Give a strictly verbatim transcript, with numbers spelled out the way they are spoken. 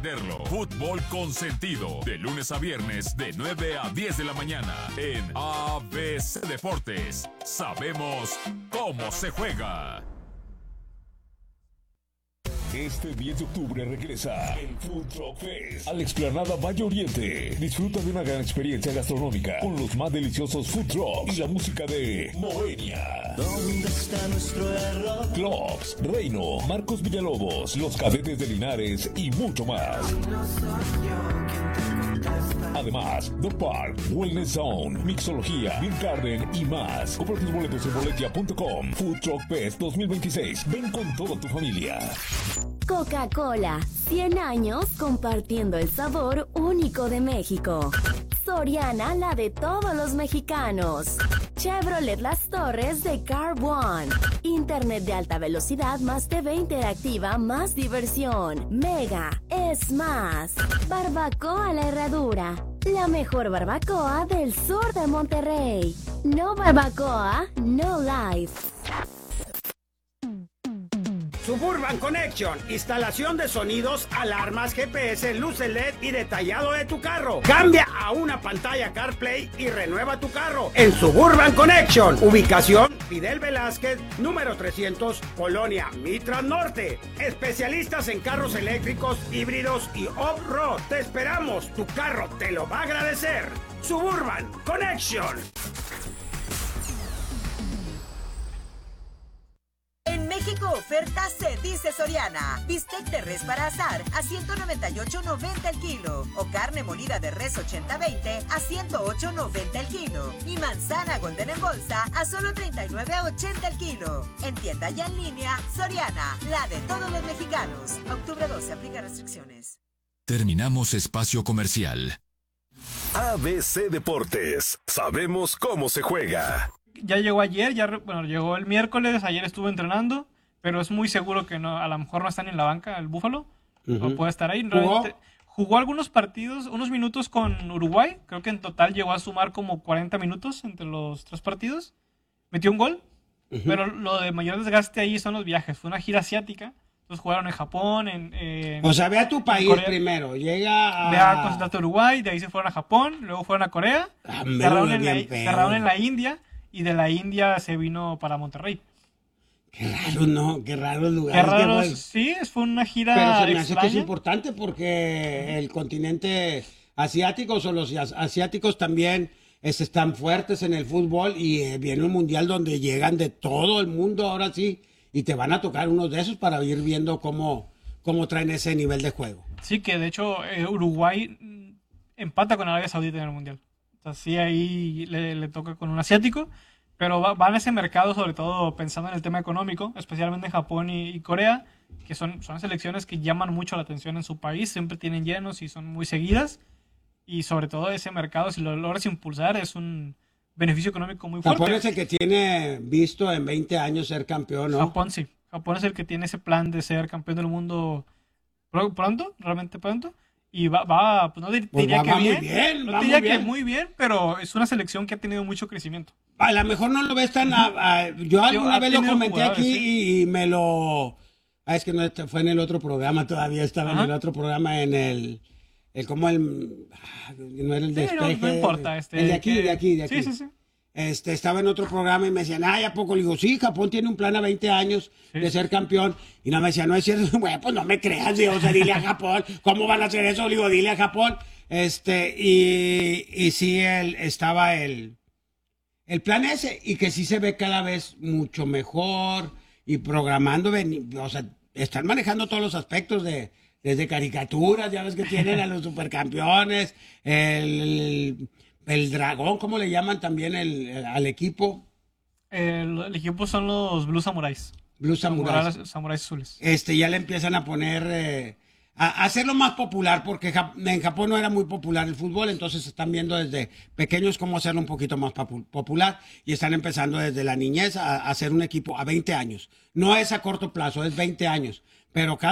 Fútbol con sentido, de lunes a viernes de nueve a diez de la mañana en A B C Deportes. Sabemos cómo se juega. Este diez de octubre regresa el Food Truck Fest a la explanada Valle Oriente. Disfruta de una gran experiencia gastronómica con los más deliciosos food trucks y la música de Moenia. ¿Dónde está nuestro error? Clubs, Reino, Marcos Villalobos, Los Cadetes de Linares y mucho más. Además, The Park, Wellness Zone, Mixología, Beer Garden y más. Compra tus boletos en boletia punto com. Food Truck Fest dos mil veintiséis. Ven con toda tu familia. Coca-Cola, cien años compartiendo el sabor único de México. Soriana, la de todos los mexicanos. Chevrolet Las Torres de Car One. Internet de alta velocidad más T V interactiva más diversión. Mega es más. Barbacoa La Herradura. La mejor barbacoa del sur de Monterrey. No barbacoa, no life. Suburban Connection, instalación de sonidos, alarmas, G P S, luces L E D y detallado de tu carro. Cambia a una pantalla CarPlay y renueva tu carro en Suburban Connection. Ubicación Fidel Velázquez, número trescientos, Colonia Mitras Norte. Especialistas en carros eléctricos, híbridos y off-road. Te esperamos, tu carro te lo va a agradecer. Suburban Connection. En México, oferta se dice Soriana. Bistec de res para asar a ciento noventa y ocho noventa el kilo. O carne molida de res ochenta veinte a ciento ocho noventa el kilo. Y manzana golden en bolsa a solo treinta y nueve ochenta el kilo. En tienda y en línea, Soriana, la de todos los mexicanos. Octubre doce, aplica restricciones. Terminamos espacio comercial. A B C Deportes. Sabemos cómo se juega. Ya llegó ayer, ya bueno, llegó el miércoles, ayer estuvo entrenando, pero es muy seguro que no, a lo mejor no están en la banca el Búfalo, uh-huh. No puede estar ahí. ¿Jugó? Jugó algunos partidos, unos minutos con Uruguay, creo que en total llegó a sumar como cuarenta minutos entre los tres partidos, metió un gol, uh-huh. Pero lo de mayor desgaste ahí son los viajes, fue una gira asiática, entonces jugaron en Japón, en... en o sea, ve a tu país Corea, primero, llega a... Ve a concentrarte a Uruguay, de ahí se fueron a Japón, luego fueron a Corea, ah, cerraron, en la, cerraron en la India, y de la India se vino para Monterrey. Qué raro, ¿no? Qué raros lugares. Qué raro, sí, fue una gira Pero se me extraña. hace que es importante porque el continente asiático, o los asiáticos también es, están fuertes en el fútbol y eh, viene un mundial donde llegan de todo el mundo ahora sí y te van a tocar unos de esos para ir viendo cómo, cómo traen ese nivel de juego. Sí, que de hecho eh, Uruguay empata con Arabia Saudita en el mundial. Así ahí le, le toca con un asiático, pero va, va en ese mercado sobre todo pensando en el tema económico, especialmente en Japón y, y Corea, que son, son selecciones que llaman mucho la atención en su país, siempre tienen llenos y son muy seguidas, y sobre todo ese mercado, si lo logras impulsar, es un beneficio económico muy fuerte. Japón es el que tiene visto en veinte años ser campeón, ¿no? Japón sí, Japón es el que tiene ese plan de ser campeón del mundo pronto, realmente pronto. Y va, va pues no dir, pues diría va, que va bien, muy bien, no va diría muy que bien. muy bien, pero es una selección que ha tenido mucho crecimiento. A lo mejor no lo ves tan... A, a, yo alguna Yo, vez lo comenté aquí sí. y, y me lo... Ah, es que no fue en el otro programa, todavía estaba Ajá. en el otro programa, en el... el como el... No era el sí, despeje. No, no importa. Este, el de aquí, que, de aquí, de aquí. Sí, sí, sí. Este, estaba en otro programa y me decían, ay, ¿a poco? Le digo, sí, Japón tiene un plan a veinte años sí. de ser campeón. Y no me decían, no es cierto. Bueno, pues no me creas, digo, o sea, dile a Japón, ¿cómo van a hacer eso? Le digo, dile a Japón. Este, y, y sí, el, estaba el, el plan ese, y que sí se ve cada vez mucho mejor, y programando, o sea, están manejando todos los aspectos de, desde caricaturas, ya ves que tienen a los supercampeones, el... El dragón, ¿cómo le llaman también el, el, al equipo? El, el equipo son los Blue Samuráis. Blue Samuráis. Samuráis azules. Este, ya le empiezan a poner, eh, a, a hacerlo más popular, porque en Japón no era muy popular el fútbol, entonces están viendo desde pequeños cómo hacerlo un poquito más popular, y están empezando desde la niñez a, a hacer un equipo a veinte años. No es a corto plazo, es veinte años, pero cada